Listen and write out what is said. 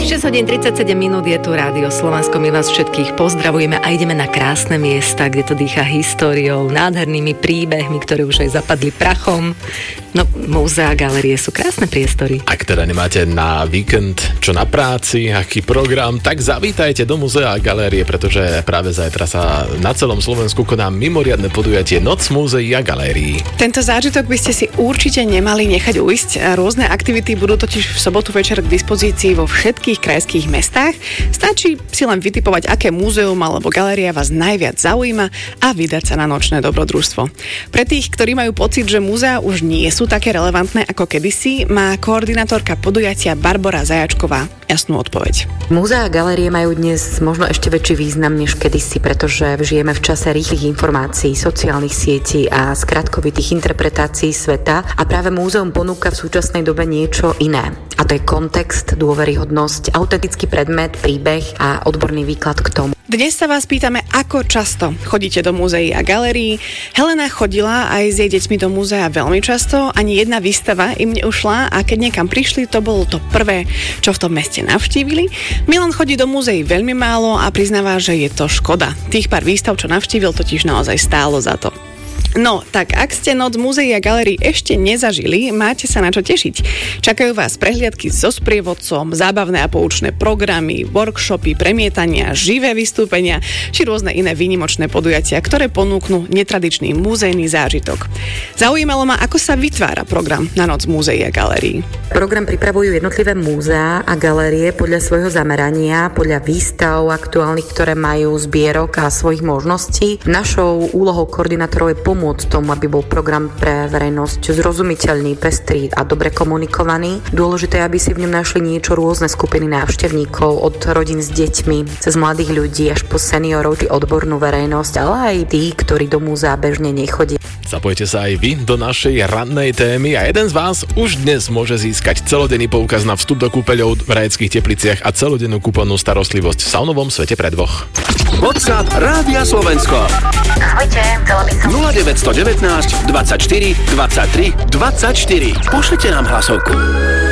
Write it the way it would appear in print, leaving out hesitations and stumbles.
6 hodín 37 minút je tu Rádio Slovensko. My vás všetkých pozdravujeme a ideme na krásne miesta, kde to dýcha históriou, nádhernými príbehmi, ktoré už aj zapadli prachom. No, múzea a galérie sú krásne priestory. Ak teda nemáte na víkend čo na práci, aký program, tak zavítajte do múzea a galérie, pretože práve zajtra sa na celom Slovensku koná mimoriadne podujatie Noc múzeí a galérií. Tento zážitok by ste si určite nemali nechať ujsť. Rôzne aktivity budú totiž v sobotu večer k dispozícii vo všetkých krajských mestách. Stačí si len vytipovať, aké múzeum alebo galéria vás najviac zaujíma a vydať sa na nočné dobrodružstvo. Pre tých, ktorí majú pocit, že múzea už nie sú také relevantné ako kedysi, má koordinátorka podujatia Barbora Zajačková jasnú odpoveď. Múzea a galérie majú dnes možno ešte väčší význam než kedysi, pretože žijeme v čase rýchlych informácií, sociálnych sietí a skratkovitých interpretácií sveta a práve múzeum ponúka v súčasnej dobe niečo iné. A to je kontext, dôveryhodnosť, autentický predmet, príbeh a odborný výklad k tomu. Dnes sa vás pýtame, ako často chodíte do múzeí a galérií. Helena chodila aj s jej deťmi do múzea veľmi často, ani jedna výstava im neušla a keď niekam prišli, to bolo to prvé, čo v tom meste navštívili. Milan chodí do múzeí veľmi málo a priznáva, že je to škoda. Tých pár výstav, čo navštívil, totiž naozaj stálo za to. No, tak ak ste Noc múzeí a galérií ešte nezažili, máte sa na čo tešiť. Čakajú vás prehliadky so sprievodcom, zábavné a poučné programy, workshopy, premietania, živé vystúpenia či rôzne iné výnimočné podujatia, ktoré ponúknú netradičný múzejný zážitok. Zaujímalo ma, ako sa vytvára program na Noc múzeí a galérií. Program pripravujú jednotlivé múzeá a galérie podľa svojho zamerania, podľa výstav aktuálnych, ktoré majú zbierok a svojich možností. Našou úlohou koordinátorov je pomôcť tomu, aby bol program pre verejnosť zrozumiteľný, pestrý a dobre komunikovaný. Dôležité je, aby si v ňom našli niečo rôzne skupiny návštevníkov, od rodín s deťmi, cez mladých ľudí až po seniorov či odbornú verejnosť, ale aj tí, ktorí do múzea bežne nechodia. Zapojte sa aj vy do našej rannej témy a jeden z vás už dnes môže získať celodenný poukaz na vstup do kúpeľov v Rajeckých Tepliciach a celodennú kúpeľnú starostlivosť v saunovom svete pre dvoch. WhatsApp Rádia Slovensko. Ahojte, chcela by som... 0919 24 23 24. Pošlite nám hlasovku.